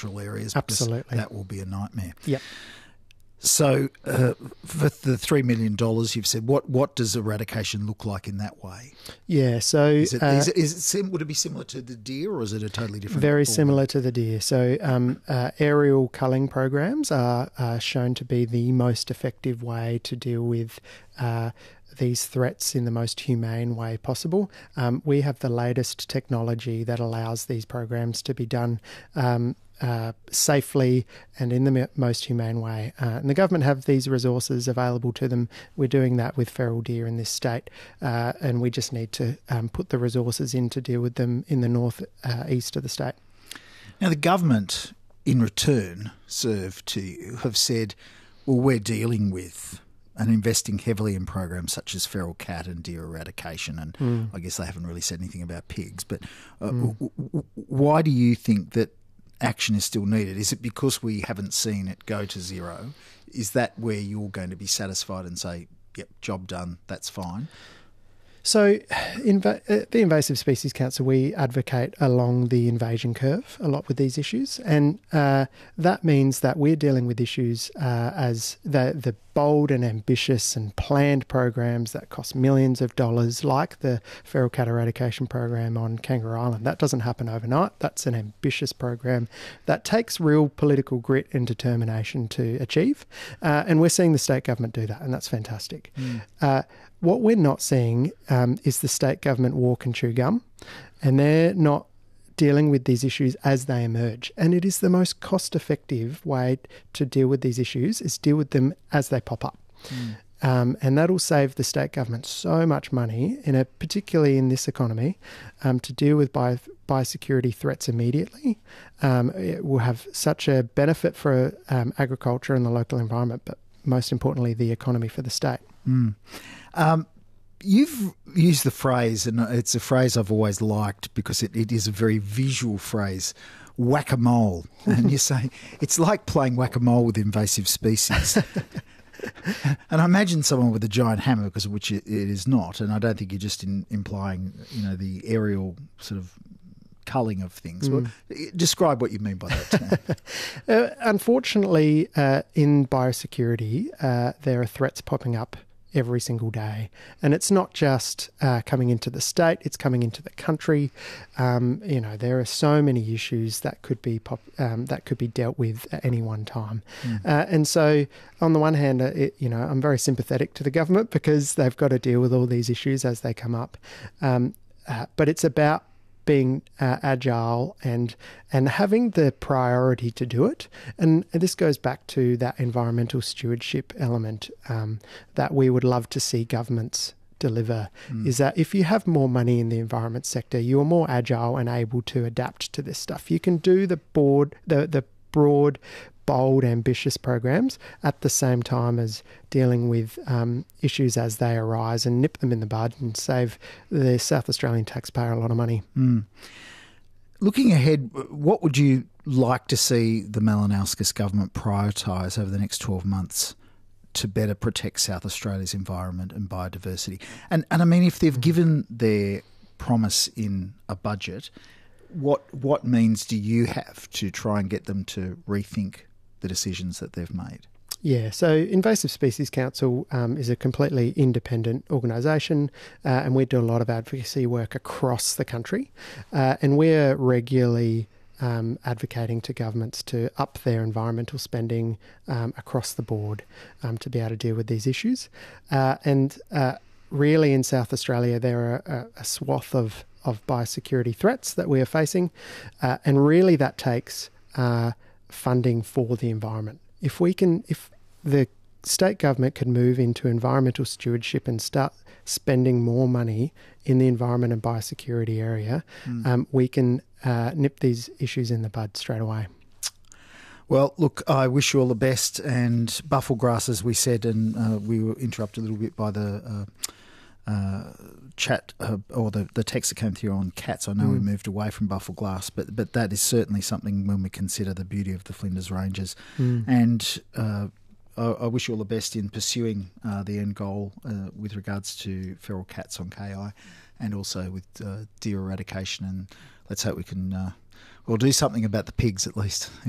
agricultural areas. Absolutely. Because that will be a nightmare. Yep. So for the $3 million you've said, what does eradication look like in that way? Yeah, so... would it be similar to the deer, or is it a totally different... Very similar to the deer. So aerial culling programs are shown to be the most effective way to deal with these threats in the most humane way possible. We have the latest technology that allows these programs to be done safely and in the most humane way. And the government have these resources available to them. We're doing that with feral deer in this state, and we just need to put the resources in to deal with them in the north east of the state. Now, the government, in return, served to you, have said, well, we're dealing with and investing heavily in programs such as feral cat and deer eradication, and I guess they haven't really said anything about pigs, but why do you think that action is still needed? Is it because we haven't seen it go to zero? Is that where you're going to be satisfied and say, yep, job done, that's fine? So the Invasive Species Council, we advocate along the invasion curve a lot with these issues, and that means that we're dealing with issues as the bold and ambitious and planned programs that cost millions of dollars, like the feral cat eradication program on Kangaroo Island. That doesn't happen overnight. That's an ambitious program that takes real political grit and determination to achieve, and we're seeing the state government do that, and that's fantastic. What we're not seeing is the state government walk and chew gum, and they're not dealing with these issues as they emerge. And it is the most cost-effective way to deal with these issues, is deal with them as they pop up. And that'll save the state government so much money, particularly in this economy, to deal with biosecurity threats immediately. It will have such a benefit for agriculture and the local environment, but most importantly, the economy for the state. You've used the phrase, and it's a phrase I've always liked because it is a very visual phrase, whack-a-mole. And you say, it's like playing whack-a-mole with invasive species. And I imagine someone with a giant hammer, because of which it is not, and I don't think you're just implying, the aerial sort of culling of things. Well, describe what you mean by that term. Unfortunately, in biosecurity, there are threats popping up every single day, and it's not just coming into the state, it's coming into the country. There are so many issues that could be dealt with at any one time. And so on the one hand, I'm very sympathetic to the government because they've got to deal with all these issues as they come up, but it's about being agile and having the priority to do it. And this goes back to that environmental stewardship element that we would love to see governments deliver, is that if you have more money in the environment sector, you are more agile and able to adapt to this stuff. You can do the broad, bold, ambitious programs at the same time as dealing with issues as they arise and nip them in the bud and save the South Australian taxpayer a lot of money. Looking ahead, what would you like to see the Malinauskas government prioritise over the next 12 months to better protect South Australia's environment and biodiversity? And I mean, if they've given their promise in a budget, what means do you have to try and get them to rethink the decisions that they've made? Yeah, so Invasive Species Council is a completely independent organisation, and we do a lot of advocacy work across the country, and we're regularly advocating to governments to up their environmental spending across the board to be able to deal with these issues. Really in South Australia there are a swath of biosecurity threats that we are facing, and really that takes funding for the environment. If the state government could move into environmental stewardship and start spending more money in the environment and biosecurity area, we can nip these issues in the bud straight away. Well, look, I wish you all the best. And Bufflegrass, as we said, and we were interrupted a little bit by the chat or the text that came through on cats. I know we moved away from Buffleglass, but that is certainly something when we consider the beauty of the Flinders Ranges. And I wish you all the best in pursuing the end goal with regards to feral cats on KI, and also with deer eradication. And let's hope we can we'll do something about the pigs at least.